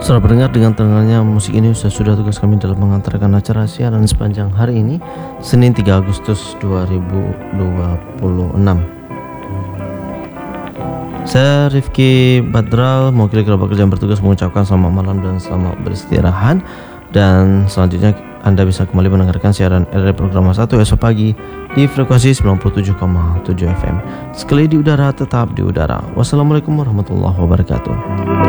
Setelah pendengar, dengan terdengarnya musik ini sudah tugas kami dalam mengantarkan acara siaran sepanjang hari ini, Senin 3 Agustus 2026. Saya Rifki Badral, mewakili kerabat kerja yang bertugas mengucapkan selamat malam dan selamat beristirahat. Dan selanjutnya Anda bisa kembali mendengarkan siaran RRI Program 1 esok pagi di frekuensi 97,7 FM. Sekali di udara, tetap di udara. Wassalamualaikum warahmatullahi wabarakatuh.